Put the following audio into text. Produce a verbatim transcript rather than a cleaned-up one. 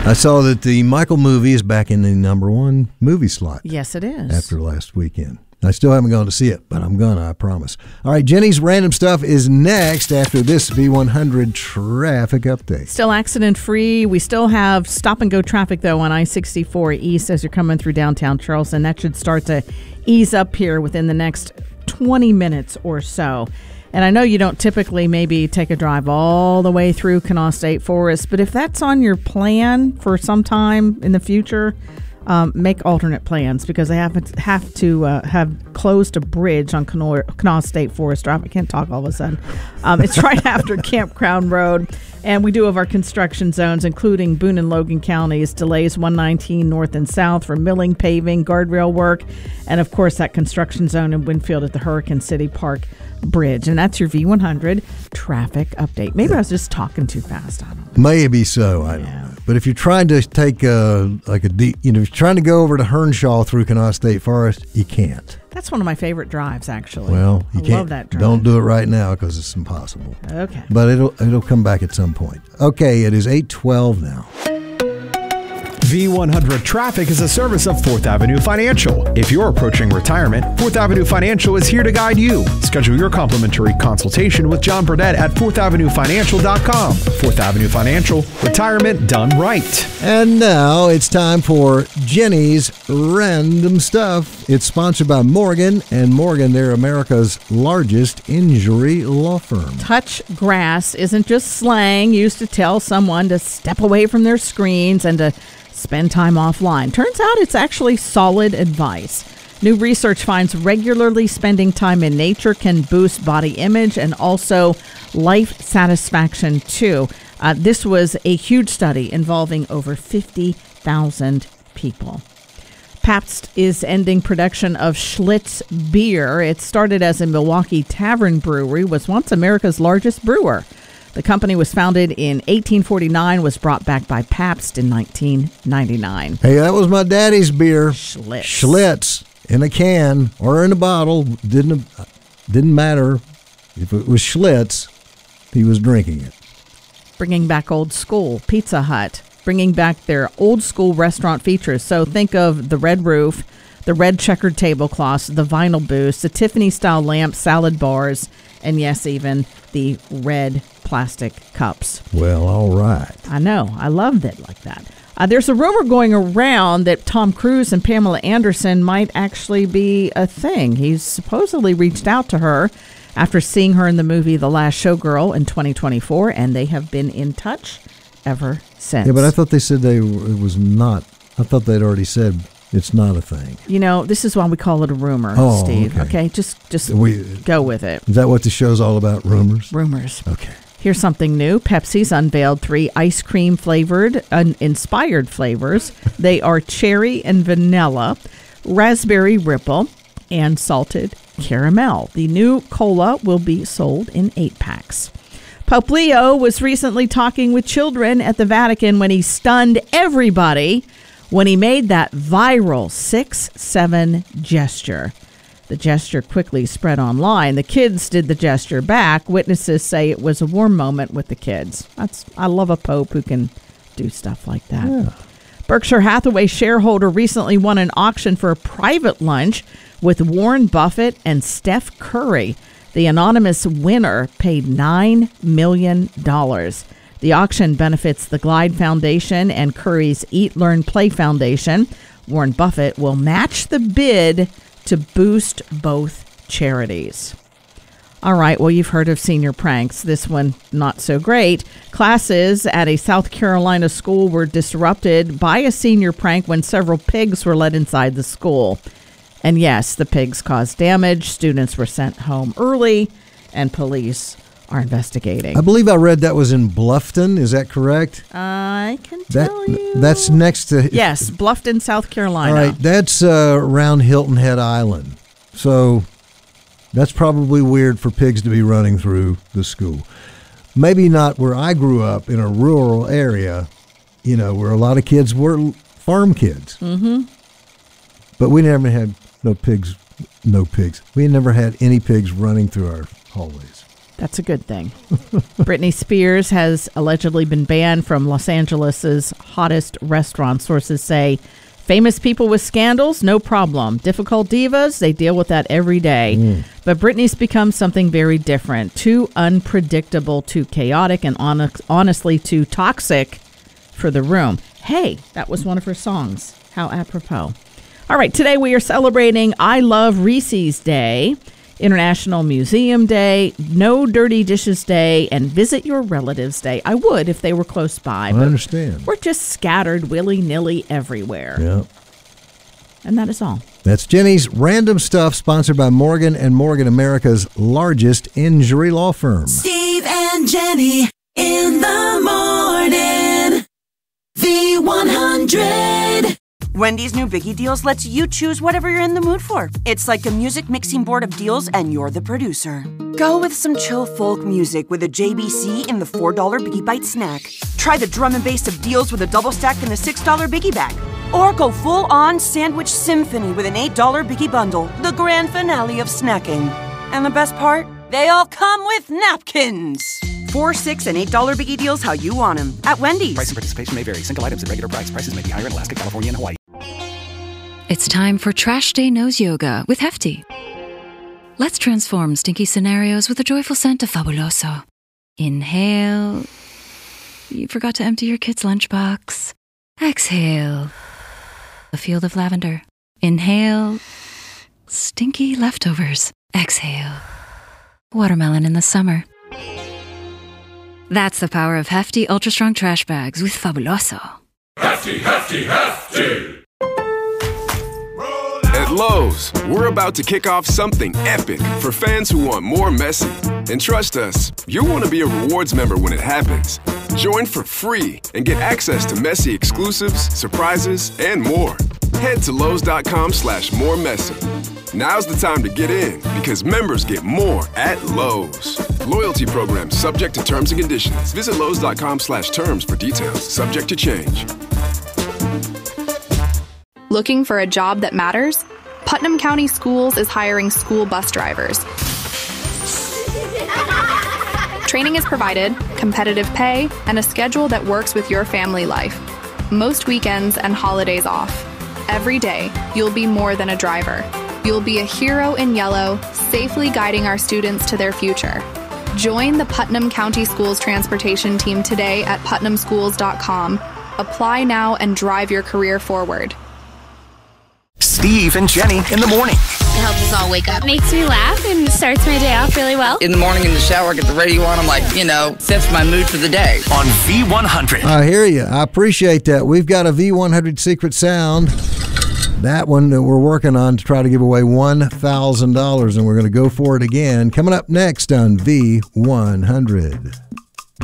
I saw that the Michael movie is back in the number one movie slot. Yes, it is. After last weekend. I still haven't gone to see it, but I'm gonna, I promise. All right, Jenny's Random Stuff is next after this V one hundred traffic update. Still accident-free. We still have stop-and-go traffic, though, on I sixty-four East as you're coming through downtown Charleston. That should start to ease up here within the next twenty minutes or so. And I know you don't typically maybe take a drive all the way through Kanawha State Forest, but if that's on your plan for some time in the future, um, make alternate plans because they have to, have to uh, have closed a bridge on Kanawha, Kanawha State Forest Drive. I can't talk all of a sudden. Um, it's right after Campground Road. And we do have our construction zones, including Boone and Logan counties, delays one nineteen north and south for milling, paving, guardrail work, and, of course, that construction zone in Winfield at the Hurricane City Park Bridge. And that's your V one hundred traffic update. Maybe I was just talking too fast. I don't know. Maybe so. I don't Yeah. know. But if you're trying to take a, like a deep, you know, if you're trying to go over to Hernshaw through Kanawha State Forest, you can't. That's one of my favorite drives, actually. Well, you I can't. love that drive. Don't do it right now because it's impossible. Okay. But it'll it'll come back at some point. Okay, it is eight twelve now. V one hundred Traffic is a service of Fourth Avenue Financial. If you're approaching retirement, Fourth Avenue Financial is here to guide you. Schedule your complimentary consultation with John Burdett at fourth avenue financial dot com. Fourth Avenue Financial, retirement done right. And now it's time for Jenny's Random Stuff. It's sponsored by Morgan, and Morgan, they're America's largest injury law firm. Touch grass isn't just slang used to tell someone to step away from their screens and to spend time offline. Turns out it's actually solid advice. New research finds regularly spending time in nature can boost body image and also life satisfaction, too. Uh, this was a huge study involving over fifty thousand people. Pabst is ending production of Schlitz beer. It started as a Milwaukee tavern brewery, was once America's largest brewer. The company was founded in eighteen forty-nine, was brought back by Pabst in nineteen ninety-nine. Hey, that was my daddy's beer. Schlitz. Schlitz in a can or in a bottle. Didn't didn't matter if it was Schlitz. He was drinking it. Bringing back old school. Pizza Hut. Bringing back their old school restaurant features. So think of the red roof, the red checkered tablecloths, the vinyl booths, the Tiffany-style lamps, salad bars, and yes, even the red plastic cups. Well, all right. I know. I loved it like that. Uh, there's a rumor going around that Tom Cruise and Pamela Anderson might actually be a thing. He's supposedly reached out to her after seeing her in the movie The Last Showgirl in twenty twenty-four, and they have been in touch ever since. Yeah, but I thought they said they it was not. I thought they'd already said it's not a thing. You know, this is why we call it a rumor, Oh, Steve. okay. Okay, just just We, go with it. is that what the show's all about? Rumors? Rumors. Okay. Here's something new. Pepsi's unveiled three ice cream flavored, un- inspired flavors. They are cherry and vanilla, raspberry ripple, and salted caramel. The new cola will be sold in eight packs. Pope Leo was recently talking with children at the Vatican when he stunned everybody when he made that viral six seven gesture. The gesture quickly spread online. The kids did the gesture back. Witnesses say it was a warm moment with the kids. That's I love a pope who can do stuff like that. Yeah. Berkshire Hathaway shareholder recently won an auction for a private lunch with Warren Buffett and Steph Curry. The anonymous winner paid nine million dollars. The auction benefits the Glide Foundation and Curry's Eat, Learn, Play Foundation. Warren Buffett will match the bid to boost both charities. All right, well, you've heard of senior pranks. This one, not so great. Classes at a South Carolina school were disrupted by a senior prank when several pigs were let inside the school. And yes, the pigs caused damage. Students were sent home early, and police are investigating. I believe I read that was in Bluffton. Is that correct? I can That tell you. That's next to. Yes, Bluffton, South Carolina. All right, that's uh, around Hilton Head Island. So that's probably weird for pigs to be running through the school. Maybe not where I grew up in a rural area, you know, where a lot of kids were farm kids. Mm-hmm. But we never had no pigs, no pigs. We never had any pigs running through our hallways. That's a good thing. Britney Spears has allegedly been banned from Los Angeles' hottest restaurant. Sources say famous people with scandals, no problem. Difficult divas, they deal with that every day. Mm. But Britney's become something very different. Too unpredictable, too chaotic, and on- honestly too toxic for the room. Hey, that was one of her songs. How apropos. All right, today we are celebrating I Love Reese's Day, International Museum Day, No Dirty Dishes Day, and Visit Your Relatives Day. I would if they were close by. I understand. We're just scattered willy-nilly everywhere. Yeah. And that is all. That's Jenny's Random Stuff, sponsored by Morgan and Morgan, America's largest injury law firm. Steve and Jenny in the morning. V one hundred. Wendy's new Biggie Deals lets you choose whatever you're in the mood for. It's like a music mixing board of deals, and you're the producer. Go with some chill folk music with a J B C in the four dollar Biggie Bite snack. Try the drum and bass of deals with a double stack in the six dollar Biggie Bag. Or go full-on sandwich symphony with an eight dollar Biggie Bundle, the grand finale of snacking. And the best part? They all come with napkins. Four, six, and eight dollar Biggie Deals how you want them at Wendy's. Price and participation may vary. Single items at regular price. Prices may be higher in Alaska, California, and Hawaii. It's time for Trash Day Nose Yoga with Hefty. Let's transform stinky scenarios with a joyful scent of Fabuloso. Inhale. You forgot to empty your kid's lunchbox. Exhale. A field of lavender. Inhale. Stinky leftovers. Exhale. Watermelon in the summer. That's the power of Hefty Ultra Strong Trash Bags with Fabuloso. Hefty, hefty, hefty! At Lowe's, we're about to kick off something epic for fans who want more messy. And trust us, you'll want to be a rewards member when it happens. Join for free and get access to messy exclusives, surprises, and more. Head to Lowe's.com slash more messy. Now's the time to get in because members get more at Lowe's. Loyalty program subject to terms and conditions. Visit Lowe's.com slash terms for details. Subject to change. Looking for a job that matters? Putnam County Schools is hiring school bus drivers. Training is provided, competitive pay, and a schedule that works with your family life. Most weekends and holidays off. Every day, you'll be more than a driver. You'll be a hero in yellow, safely guiding our students to their future. Join the Putnam County Schools transportation team today at putnam schools dot com. Apply now and drive your career forward. Steve and Jenny in the morning. It helps us all wake up. Makes me laugh and starts my day off really well. In the morning in the shower, get the radio on. I'm like, you know, sets my mood for the day. On V one hundred. I hear you. I appreciate that. We've got a V one hundred secret sound. That one that we're working on to try to give away one thousand dollars, and we're going to go for it again. Coming up next on V one hundred.